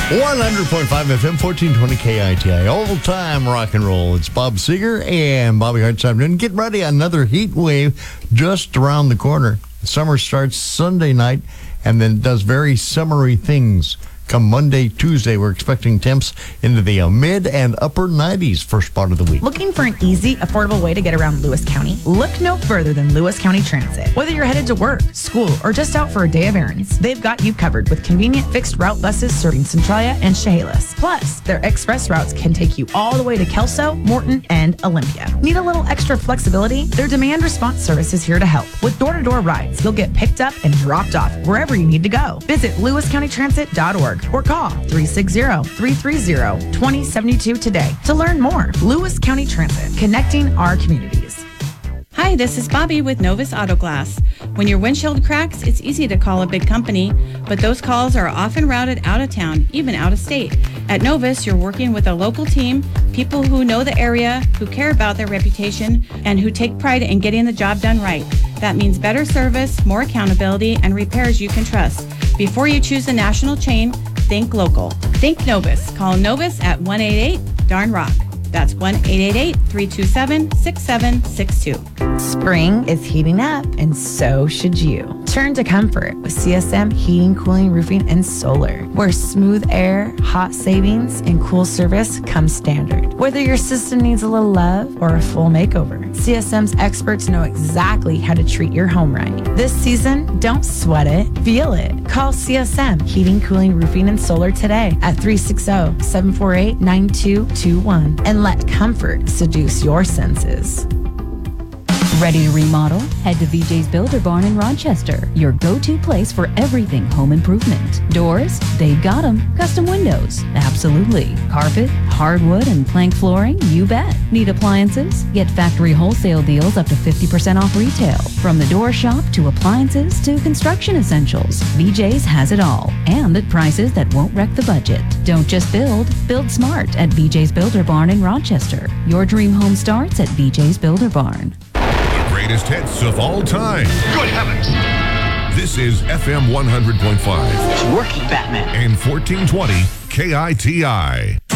100.5 FM, 1420 KITI, old-time rock and roll. It's Bob Seger and Bobby Hartside. And get ready, another heat wave just around the corner. Summer starts Sunday night and then does very summery things. Come Monday, Tuesday, we're expecting temps into the mid and upper 90s first part of the week. Looking for an easy, affordable way to get around Lewis County? Look no further than Lewis County Transit. Whether you're headed to work, school, or just out for a day of errands, they've got you covered with convenient fixed route buses serving Centralia and Chehalis. Plus, their express routes can take you all the way to Kelso, Morton, and Olympia. Need a little extra flexibility? Their demand response service is here to help. With door-to-door rides, you'll get picked up and dropped off wherever you need to go. Visit lewiscountytransit.org or call 360-330-2072 today to learn more. Lewis County Transit, connecting our communities. Hi, this is Bobby with Novus Auto Glass. When your windshield cracks, it's easy to call a big company, but those calls are often routed out of town, even out of state. At Novus, you're working with a local team, people who know the area, who care about their reputation, and who take pride in getting the job done right. That means better service, more accountability, and repairs you can trust. Before you choose a national chain, think local. Think Novus. Call Novus at 188-DARN-ROCK. That's 1-888-327-6762. Spring is heating up, and so should you. Turn to comfort with CSM Heating, Cooling, Roofing, and Solar, where smooth air, hot savings, and cool service come standard. Whether your system needs a little love or a full makeover, CSM's experts know exactly how to treat your home right. This season, don't sweat it, feel it. Call CSM Heating, Cooling, Roofing, and Solar today at 360-748-9221 and let comfort seduce your senses. Ready to remodel? Head to VJ's Builder Barn in Rochester, your go-to place for everything home improvement. Doors? They've got them. Custom windows? Absolutely. Carpet, hardwood, and plank flooring? You bet. Need appliances? Get factory wholesale deals up to 50% off retail. From the door shop to appliances to construction essentials, VJ's has it all, and at prices that won't wreck the budget. Don't just build smart at VJ's Builder Barn in Rochester. Your dream home starts at VJ's Builder Barn. Greatest hits of all time. Good heavens. This is FM 100.5. It's working, Batman. And 1420 KITI.